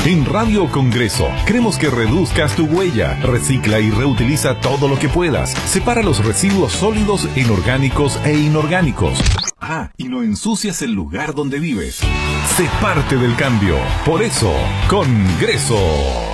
En Radio Congreso queremos que reduzcas tu huella. Recicla y reutiliza todo lo que puedas. Separa los residuos sólidos en orgánicos e inorgánicos. Y no ensucias el lugar donde vives. Sé parte del cambio. Por eso, Congreso.